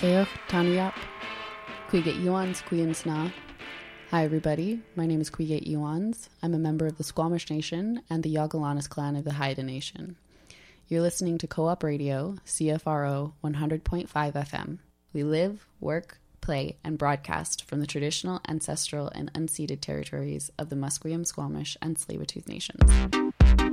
Eoch Tanuyap, Cuiget Iwans Cuiansna. Hi everybody, my name is Cuiget Iwans. I'm a member of the Squamish Nation and the Yagalanis clan of the Haida Nation. You're listening to Co-op Radio, CFRO 100.5 FM. We live, work, play, and broadcast from the traditional, ancestral, and unceded territories of the Musqueam, Squamish, and Tsleil-Waututh Nations.